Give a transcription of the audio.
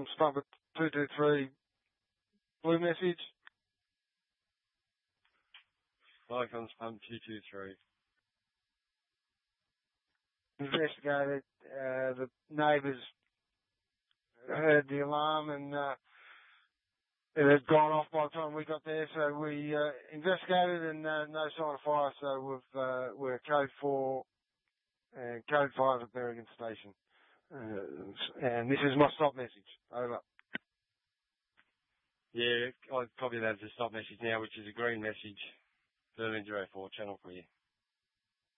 stop at 223 blue message. Mike on pump 223. Investigated, the neighbours heard the alarm and it had gone off by the time we got there, so we investigated and no sign of fire, so we're code 4 and code 5 at Berrigan Station. And this is my stop message. Over. Yeah, I'd probably have the stop message now, which is a green message. Berlin 04 channel for you.